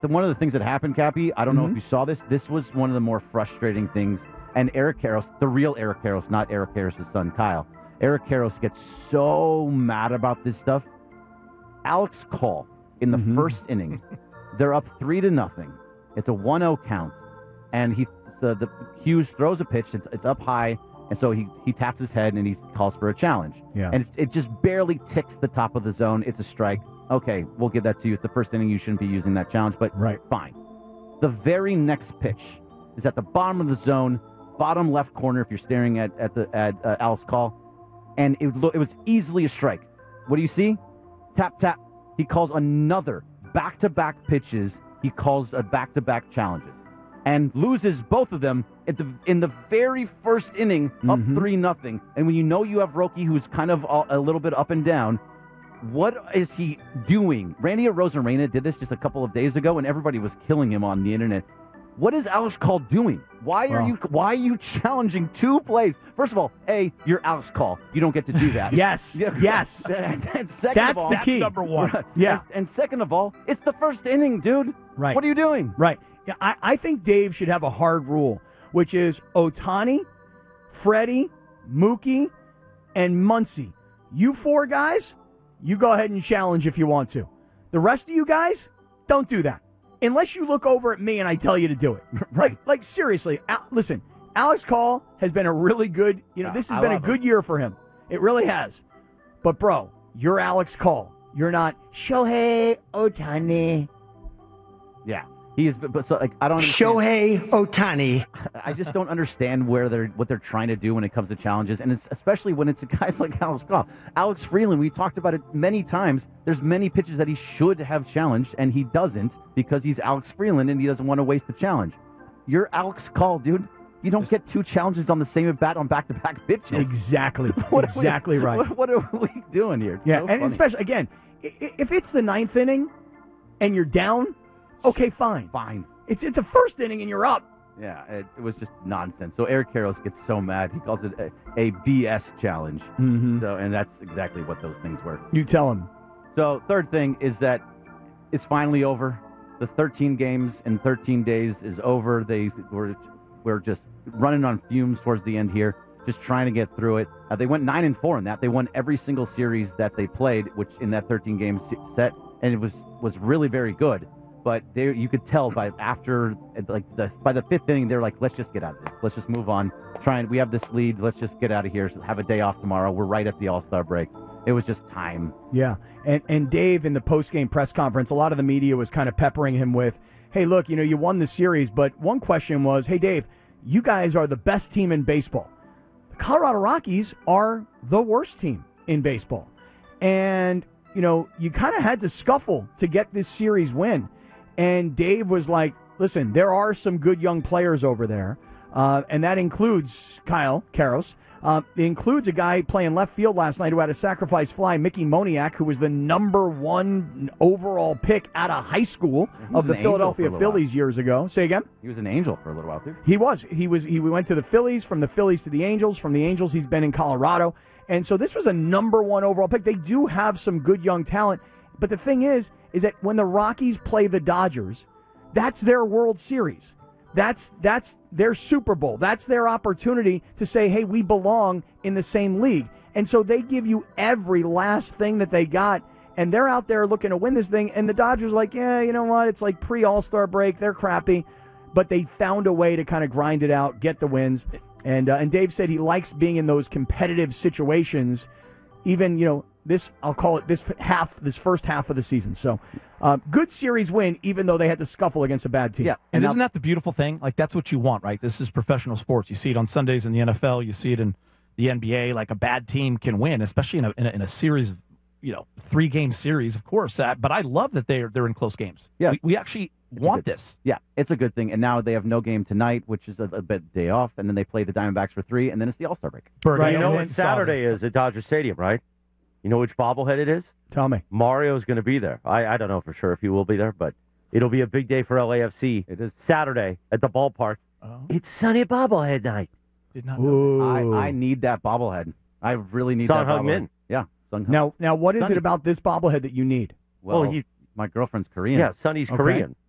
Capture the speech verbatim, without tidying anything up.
the, one of the things that happened, Cappy, I don't Mm-hmm. know if you saw this. This was one of the more frustrating things. And Eric Karros, the real Eric Karros, not Eric Karros' son, Kyle. Eric Karros gets so mad about this stuff. Alex Call, in the Mm-hmm. first inning, they're up three to nothing. It's a one oh count. And he, the, the Hughes throws a pitch. It's, it's up high. And so he, he taps his head and he calls for a challenge. Yeah. And it's, it just barely ticks the top of the zone. It's a strike. Okay, we'll give that to you. It's the first inning. You shouldn't be using that challenge, but right. fine. The very next pitch is at the bottom of the zone, bottom left corner if you're staring at, at, the, at uh, Alex Call. And it, lo- it was easily a strike. What do you see? Tap, tap. He calls another back-to-back pitches. He calls a back-to-back challenges. And loses both of them at the in the very first inning, up Mm-hmm. three nothing. And when you know you have Roki, who's kind of a, a little bit up and down, what is he doing? Randy Arozarena did this just a couple of days ago, and everybody was killing him on the internet. What is Alex Call doing? Why are Well- you Why are you challenging two plays? First of all, A, you're Alex Call. You don't get to do that. Yes, Yeah, yes. And second That's of all, the key. number one. Right. Yeah. And, and second of all, it's the first inning, dude. Right. What are you doing? Right. Yeah, I, I think Dave should have a hard rule, which is Ohtani, Freddie, Mookie, and Muncy. You four guys, you go ahead and challenge if you want to. The rest of you guys, don't do that. Unless you look over at me and I tell you to do it. Right. Like, like seriously, Al- listen, Alex Call has been a really good, you know, Yeah, this has I been a love good year for him. It really has. But, bro, you're Alex Call. You're not Shohei Ohtani. Yeah. He is, but so like I don't understand. Shohei Ohtani. I just don't understand where they're what they're trying to do when it comes to challenges, and it's, especially when it's guys like Alex Call, Alex Freeland. We talked about it many times. There's many pitches that he should have challenged, and he doesn't because he's Alex Freeland and he doesn't want to waste the challenge. You're Alex Call, dude. You don't get two challenges on the same at bat on back-to-back pitches. Exactly. What are we- exactly right. What, what are we doing here? It's Yeah, so and funny. especially, again, i- i- if it's the ninth inning and you're down, okay, fine. Fine. It's it's the first inning and you're up. Yeah, it, it was just nonsense. So Eric Karros gets so mad. He calls it a, a B S challenge. Mm-hmm. So, and that's exactly what those things were. You tell him. So third thing is that it's finally over. The thirteen games in thirteen days is over. They were we're just running on fumes towards the end here, just trying to get through it. Uh, they went nine and four in that. They won every single series that they played, which in that thirteen game set, and it was was really very good. But they, you could tell by after like the by the fifth inning, they're like, let's just get out of this. Let's just move on. Try and we have this lead. Let's just get out of here. Have a day off tomorrow. We're right at the All-Star break. It was just time. Yeah, and and Dave in the post-game press conference, a lot of the media was kind of peppering him with, hey, look, you know, you won the series, but one question was, hey, Dave, you guys are the best team in baseball. The Colorado Rockies are the worst team in baseball. And, you know, you kind of had to scuffle to get this series win. And Dave was like, listen, there are some good young players over there, uh, and that includes Kyle Karros. Uh, it includes a guy playing left field last night who had a sacrifice fly, Mickey Moniak, who was the number one overall pick out of high school He was of the an angel Philadelphia for a little Phillies while. years ago. Say again? He was an angel for a little while, too. He was. He was. He went to the Phillies, from the Phillies to the Angels, from the Angels he's been in Colorado. And so this was a number one overall pick. They do have some good young talent. But the thing is, is that when the Rockies play the Dodgers, that's their World Series. That's that's their Super Bowl. That's their opportunity to say, hey, we belong in the same league. And so they give you every last thing that they got, and they're out there looking to win this thing. And the Dodgers are like, yeah, you know what? It's like pre-All-Star break. They're crappy. But they found a way to kind of grind it out, get the wins. And uh, and Dave said he likes being in those competitive situations, even, you know, this, I'll call it this half, this first half of the season. So, uh, good series win, even though they had to scuffle against a bad team. Yeah. And now- isn't that the beautiful thing? Like, that's what you want, right? This is professional sports. You see it on Sundays in the N F L. You see it in the N B A. Like, a bad team can win, especially in a, in a, in a series, of, you know, three-game series, of course. Uh, but I love that they're, they're in close games. Yeah. We, we actually want good- this. Yeah, it's a good thing. And now they have no game tonight, which is a, a bit day off, and then they play the Diamondbacks for three, and then it's the All-Star break. Bernie, Right, You know and what then Saturday is at Dodger Stadium, right? You know which bobblehead it is? Tell me. Mario's going to be there. I, I don't know for sure if he will be there, but it'll be a big day for L A F C. It is. Saturday at the ballpark. Oh. It's Sunny bobblehead night. Did not know Ooh. I, I need that bobblehead. I really need Son that bobblehead. Heung-min. Yeah. Son Heung- Now, now, what is Sonny. it about this bobblehead that you need? Well, Well, he- my girlfriend's Korean. Yeah, Sonny's Okay. Korean.